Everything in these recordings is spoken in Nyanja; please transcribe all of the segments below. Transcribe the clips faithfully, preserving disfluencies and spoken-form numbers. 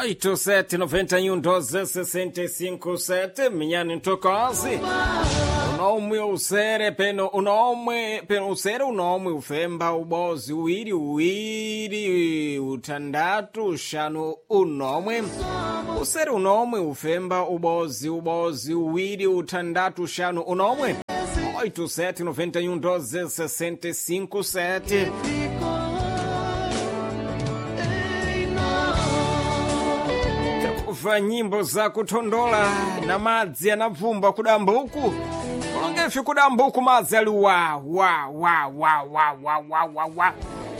oito sete noventa e um doze sessenta e cinco sete Minhani Ntokozi unomwe usere peno unomwe peno usere unomwe ufemba ubozi uwiri uwiri utandatu shanu unomwe usere unomwe ufemba ubozi ubozi uwiri utandatu shanu unomwe oito sete noventa e um doze sessenta e cinco sete va nyimbo za kutondola na madzi anabvumba kudambuku ulongefe kudambuku madzi ali wa wa wa wa wa wa wa wa wa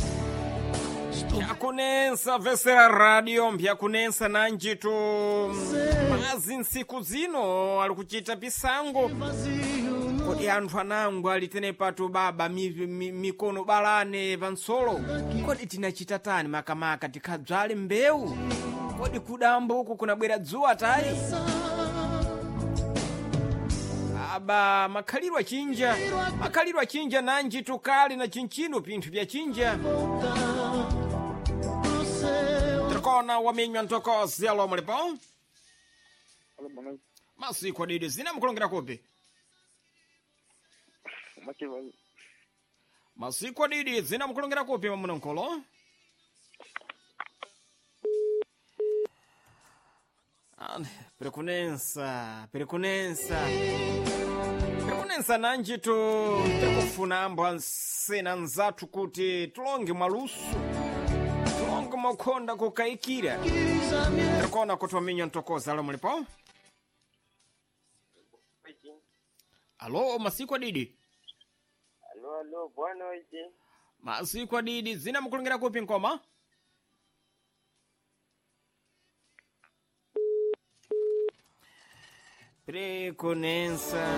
yakunensa vesera radio mbyakunensa nanjito mazi nsiku zino ali kuchita pisango kodi anthu anangu alitene patu baba mi, mi, mikono balane pansolo kodi tinachita tani makamaka tikhadzale mbewu kodi kudambuku kunabwera dzuwa tayi aba makhalirwa chinja makhalirwa chinja nanji tukali na chinchino pinthu bya chinja trakona wamenywa Ntokozi alo mulipo masiku adidi zina mukulongera kupi masiku adidi zina mukulongera kupi mamuna nkolo Prekunensa, prekunensa Prekunensa nanjito Tekufuna ambo ansena nzatu kuti tulonge mwalusu Tulonge mwakonda kukaikira Tekona kutuwaminyo Ntokozi alo mulipo Alo, masiku adidi Alo, alo, bwana oji Masiku adidi, zina mkulungira kupi nkoma? Preconensa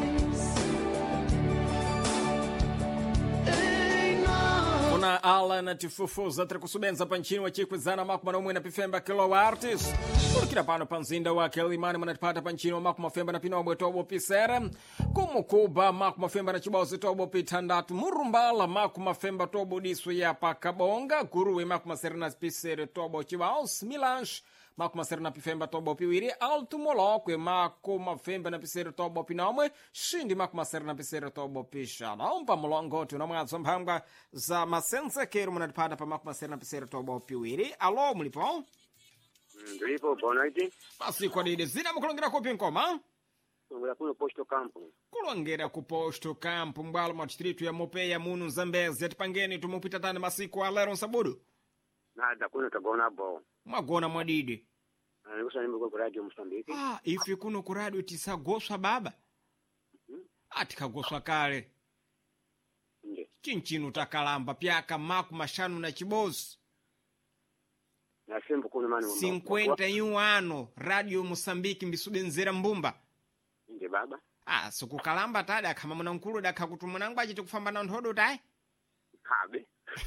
kuna ala na tifufuza trikusubenza panchini wachikwizana makuma nomwe na pifemba kilo artist kurikira pano panzinda wa kelimani manatipata panchini wa makuma femba na pinomwe tobo pisere kumukuba makuma femba na chibozi tobo pitandatu murumbala makuma femba tobo disu ya pakabonga guruwe makuma serena pisere tobo chibaos milange makuma serena pifemba tobo piwiri alto molokwe makuma femba na pisere tobo pinomwe shindi makuma serena pisere tobo pishana umpa mulongoti unamwazo mpanga za masense keru munatipata pa makuma serena pisere tobo piwiri alo mulipo Ndipo bwana oji masiku adidi zina mukulongera kupi nkoma Kulongera kuno posto campo kulongera ku posto campo mbwalo mwa distritu ya Mopeya munu Zambezi atipangeni tumupita tani masiku alero nsabudu Nada kuno tagona bo mwagona mwadidi Nikusa nimbo kwa radio Msambiki ah ifi kuno ku radio tisagoswa baba hmm? atikagoswa kale Nde chinchinu takalamba pyaka maku mashanu na chibozi Na sembo kuno mani cinquenta e um ano radio Mosambiki mbisubenzera mbumba Nde baba ah sikukalamba tada akama muna nkulu daka kuti munangu achiti kufamba na nthodo tayi Habe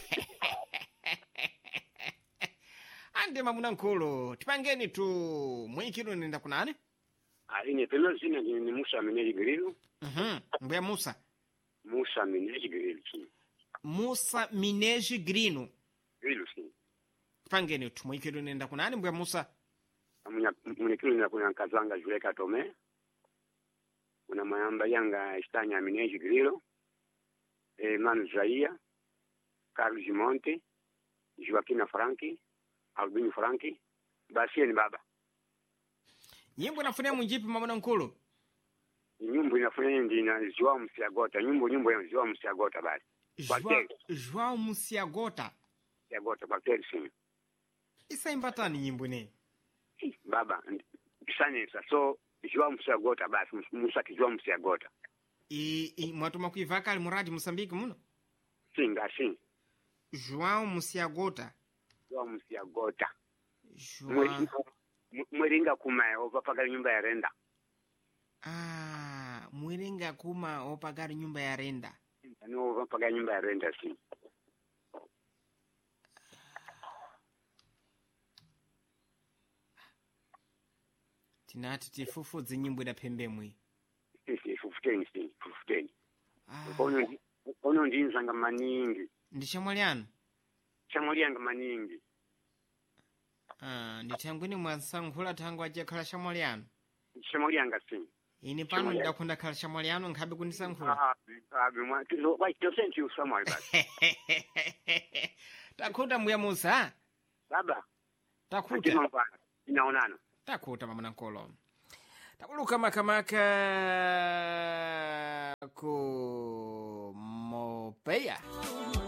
ande mamuna nkulu tipangeni tu mwikiro nenda kunani Aline pelo zina ni ni Musa Mineji Grilu mhm mbuya Musa Musa Mineji Grilu si Musa Mineji Grino Grilu si tipangeni tu mwikiro nenda kunani mbuya Musa Amunya mwekilu ni kuna kazanga Juleka Tome Kuna mayamba yanga Estanya Mineji Grilu eh, Manu Zaia Carlos Monte Joaquina Franki Albino Franki Basi ni baba nyimbo nafunia munjipi mamuna nkulu nyumbu inafanya ndi na Joao Msiagota nyumbu nyumbu ya Joao Msiagota basi Joao Msiagota Msiagota bakteri sini isa imbatani nyimbo ne baba bisanesa so Joao Msiagota basi Musa Joao Msiagota i, i mwatuma kuivaka ali muradi Mosambiki muno singa singa Joao Msiagota Joao Msiagota Joao mweringa kuma opapagala nyumba ya renda ah mweringa kuma opagala nyumba ya renda ni opapagala nyumba ya renda si tinati tifufu zinyimbo da pembemwe sisi fufuteni si fufuteni ah ono ono ndinzanga maningi ndichamwaliano chamwalianga maningi Ah, ndithangwini mwansankhula thangu ajekhala shamwaliano. Shamwalianga sim. Ini pano ndakunda khala shamwaliano nkhabe kunisankhula. Ah, ah, mwa kilo wait to send you somewhere back. Takhuta mbuya Musa. Baba. Takhuta. Inaonana. Takhuta mama nankolo. Takuluka makamaka ku Mopeya.